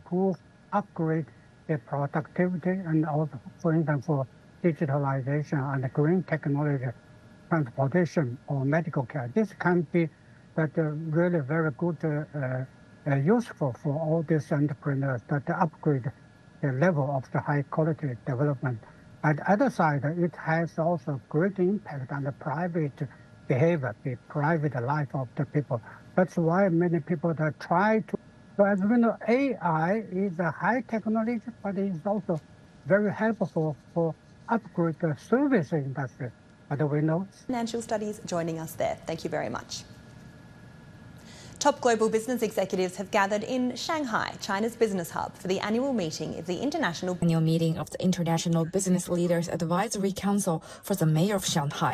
improve, upgrade the productivity, and also, for instance, for digitalization and green technology, transportation or medical care. This can be that really very good, useful for all these entrepreneurs that upgrade the level of the high quality development. At the other side, it has also great impact on the private behavior, the private life of the people. That's why many people that try to. So as we know, AI is a high technology, but it's also very helpful for upgrade the service industry. But we know. Financial Studies joining us there. Thank you very much. Top global business executives have gathered in Shanghai, China's business hub, for the annual meeting of the International International Business Leaders Advisory Council for the Mayor of Shanghai.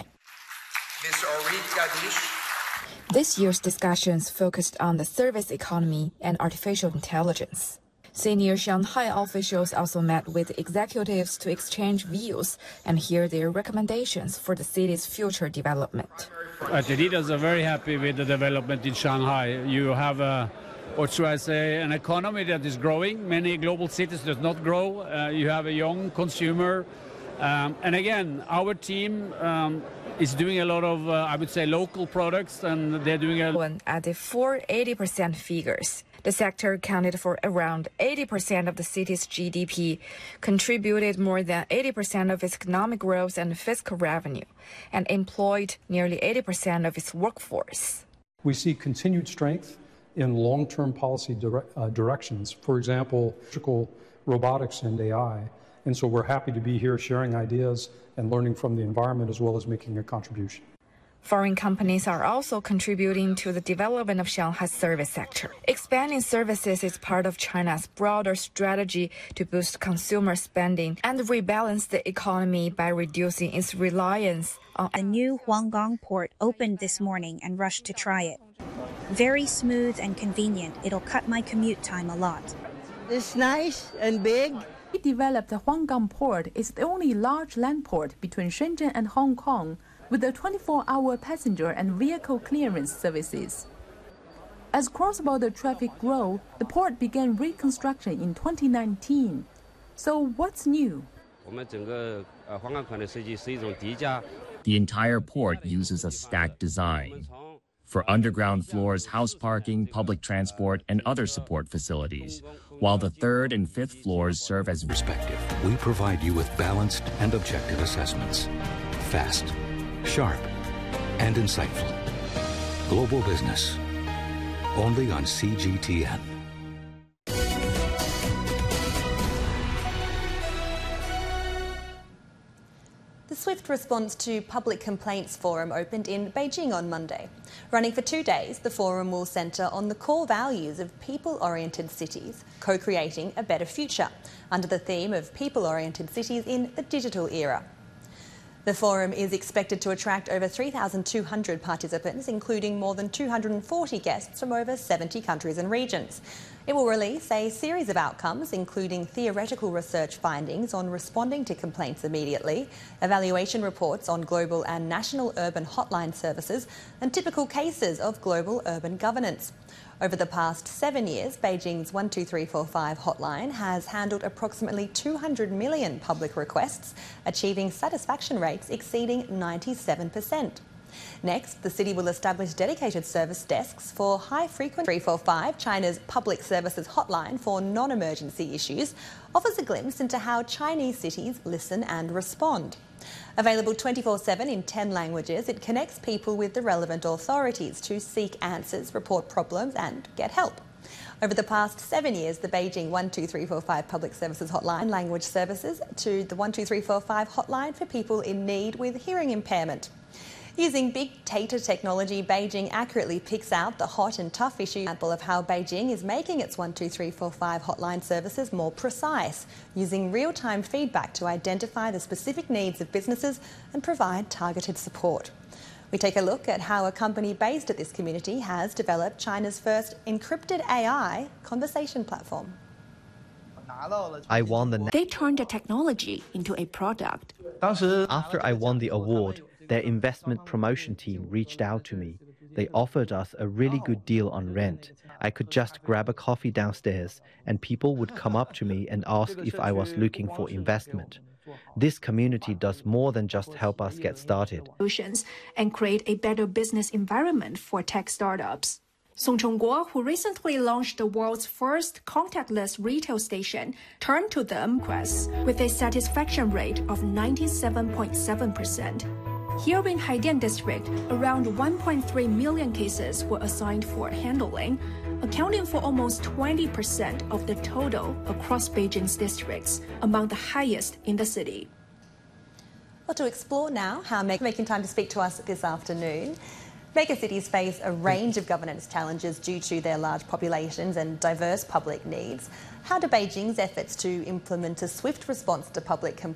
This year's discussions focused on the service economy and artificial intelligence. Senior Shanghai officials also met with executives to exchange views and hear their recommendations for the city's future development. The leaders are very happy with the development in Shanghai. You have an economy that is growing. Many global cities does not grow. You have a young consumer. And again, our team is doing a lot of, I would say, local products, and they're doing at the 80% figures. The sector accounted for around 80% of the city's GDP, contributed more than 80% of its economic growth and fiscal revenue, and employed nearly 80% of its workforce. We see continued strength in long-term policy directions, for example, robotics and AI. And so we're happy to be here sharing ideas and learning from the environment as well as making a contribution. Foreign companies are also contributing to the development of Shanghai's service sector. Expanding services is part of China's broader strategy to boost consumer spending and rebalance the economy by reducing its reliance on. The new Huanggang port opened this morning and rushed to try it. Very smooth and convenient. It'll cut my commute time a lot. It's nice and big. We developed the Huanggang port is the only large land port between Shenzhen and Hong Kong, with the 24-hour passenger and vehicle clearance services. As cross-border traffic grew, the port began reconstruction in 2019. So what's new? The entire port uses a stacked design for underground floors, house parking, public transport, and other support facilities, while the third and fifth floors serve as perspective. We provide you with balanced and objective assessments. Fast, sharp, and insightful. Global business. Only on CGTN. The Swift Response to Public Complaints Forum opened in Beijing on Monday. Running for 2 days, the forum will centre on the core values of people-oriented cities, co-creating a better future, under the theme of people-oriented cities in the digital era. The forum is expected to attract over 3,200 participants, including more than 240 guests from over 70 countries and regions. It will release a series of outcomes, including theoretical research findings on responding to complaints immediately, evaluation reports on global and national urban hotline services, and typical cases of global urban governance. Over the past 7 years, Beijing's 12345 hotline has handled approximately 200 million public requests, achieving satisfaction rates exceeding 97%. Next, the city will establish dedicated service desks for high-frequency 345, China's public services hotline for non-emergency issues, offers a glimpse into how Chinese cities listen and respond. Available 24/7 in 10 languages, it connects people with the relevant authorities to seek answers, report problems and get help. Over the past 7 years, the Beijing 12345 Public Services Hotline language services to the 12345 hotline for people in need with hearing impairment. Using big data technology, Beijing accurately picks out the hot and tough issue. Example of how Beijing is making its 12345 hotline services more precise, using real-time feedback to identify the specific needs of businesses and provide targeted support. We take a look at how a company based at this community has developed China's first encrypted AI conversation platform. They turned the technology into a product. After I won the award, their investment promotion team reached out to me. They offered us a really good deal on rent. I could just grab a coffee downstairs and people would come up to me and ask if I was looking for investment. This community does more than just help us get started. And create a better business environment for tech startups. Song Chongguo, who recently launched the world's first contactless retail station, turned to them with a satisfaction rate of 97.7%. Here in Haidian district, around 1.3 million cases were assigned for handling, accounting for almost 20% of the total across Beijing's districts, among the highest in the city. Well, to explore now how making time to speak to us this afternoon. Megacities face a range of governance challenges due to their large populations and diverse public needs. How do Beijing's efforts to implement a swift response to public complaints